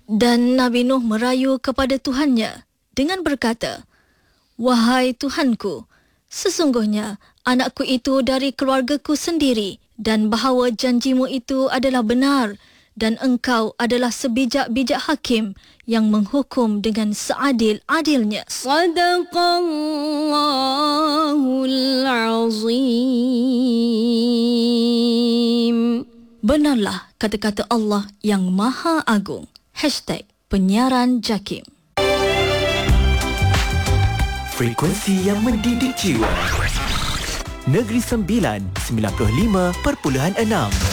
Dan Nabi Nuh merayu kepada Tuhannya dengan berkata, "Wahai Tuhanku, sesungguhnya anakku itu dari keluargaku sendiri dan bahawa janjimu itu adalah benar dan engkau adalah sebijak-bijak hakim yang menghukum dengan seadil-adilnya." Sadaqallahul azim. Benarlah kata-kata Allah yang Maha Agung. #Penyiaran Jakim. Frekuensi yang mendidik jiwa. Negeri Sembilan 95.6